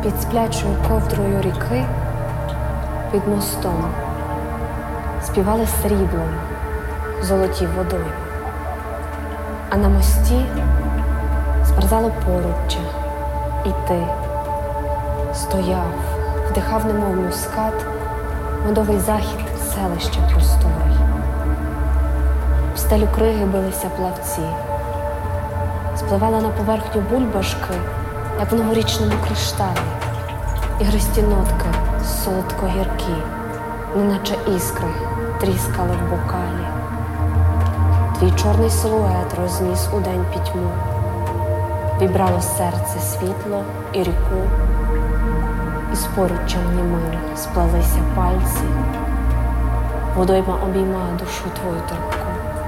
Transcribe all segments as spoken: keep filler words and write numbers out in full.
Під сплячою ковдрою ріки, під мостом, співали сріблом золоті водойми. А на мості сперзало поруччя, і ти стояв, вдихав немов мускат, медовий захід селища просторий. В стелю криги билися плавці, спливали на поверхню бульбашки, як в новорічному кришталі, і гристі нотки солодко-гіркі, неначе іскри тріскали в бокалі. Твій чорний силует розніс удень пітьму, вібрало серце світло і ріку, і з поруччям німим сплелися пальці, водойма обіймає душу твою терпку.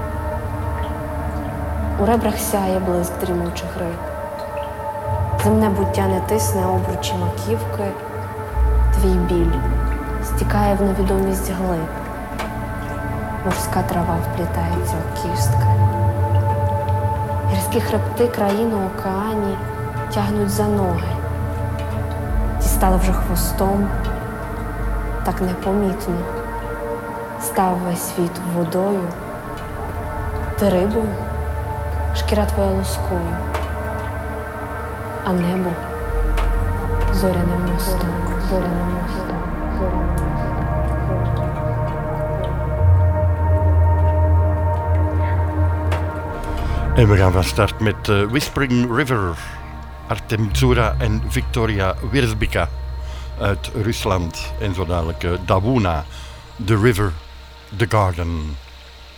У ребрах сяє блиск дрімучих риб, земне буття не тисне обручі маківки, твій біль стікає в невідомість глиб, морська трава вплітається у кістки. Гірські хребти країну океані тягнуть за ноги, ті стали вже хвостом, так непомітно став весь світ водою, ти рибою, шкіра твоя лускою, а небо зоряним мостом, зоряним мостом, зоряним мостом. En we gaan van start met uh, Whispering River, Artem Zura en Victoria Wirzbika uit Rusland. En zo dadelijk uh, Dawuna, The River, The Garden.